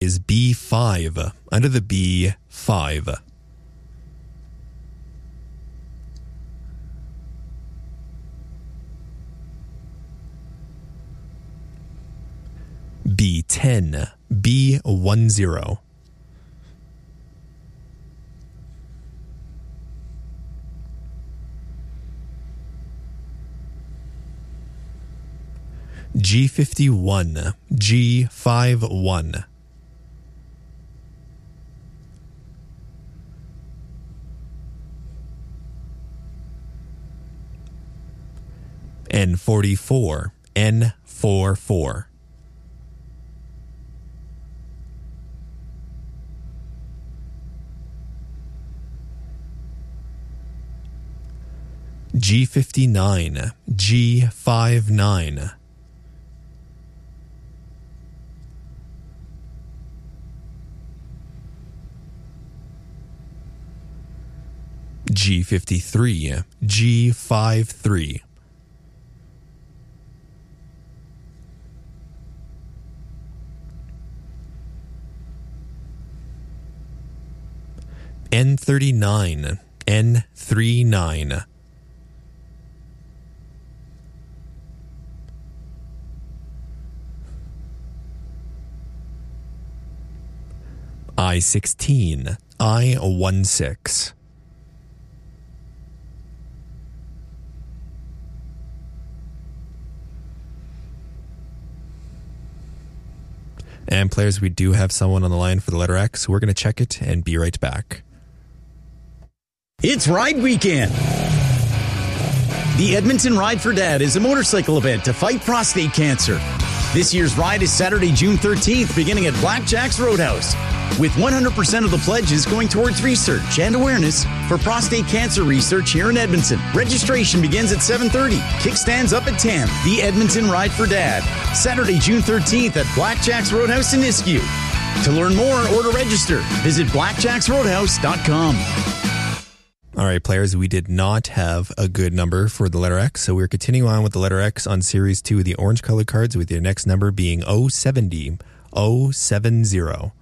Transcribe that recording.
is B5. Under the B5. B10. B10. G51. G51. N44. N44. G59. G59. G53. G53. N39. N39. I16. I16. And players, we do have someone on the line for the letter X. We're going to check it and be right back. It's Ride Weekend. The Edmonton Ride for Dad is a motorcycle event to fight prostate cancer. This year's ride is Saturday, June 13th, beginning at Blackjack's Roadhouse, with 100% of the pledges going towards research and awareness for prostate cancer research here in Edmonton. Registration begins at 7:30. Kickstands up at 10. The Edmonton Ride for Dad, Saturday, June 13th at Blackjack's Roadhouse in Nisku. To learn more or to register, visit blackjacksroadhouse.com. All right, players, we did not have a good number for the letter X, so we're continuing on with the letter X on Series 2 of the orange-colored cards, with your next number being 070. 070.